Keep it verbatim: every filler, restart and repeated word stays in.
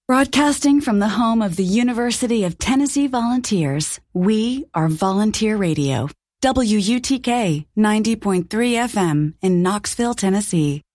Broadcasting from the home of the University of Tennessee Volunteers, we are Volunteer Radio. W U T K ninety point three F M in Knoxville, Tennessee.